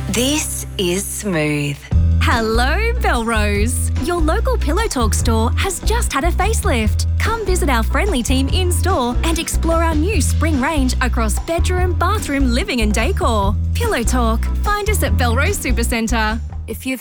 This is Smooth. Hello, Belrose. Your local Pillow Talk store has just had a facelift. Come visit our friendly team in-store and explore our new spring range across bedroom, bathroom, living and decor. Pillow Talk. Find us at Belrose Supercentre. If you've